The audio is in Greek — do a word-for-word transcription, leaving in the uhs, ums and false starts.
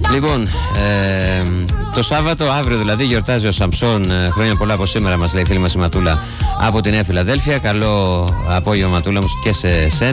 Λοιπόν, ε, το Σάββατο, αύριο δηλαδή, γιορτάζει ο Σαμψόν. Ε, χρόνια πολλά από σήμερα, μας λέει η φίλη μας η Ματούλα από τη Νέα Φιλαδέλφια. Καλό απόγευμα, Ματούλα μου, και σε σένα.